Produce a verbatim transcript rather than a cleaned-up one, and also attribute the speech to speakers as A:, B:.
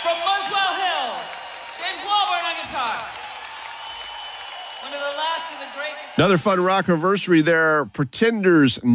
A: From Muswell Hill, James Walburn on guitar. One of the last of the great.
B: Another fun rock anniversary there. Pretenders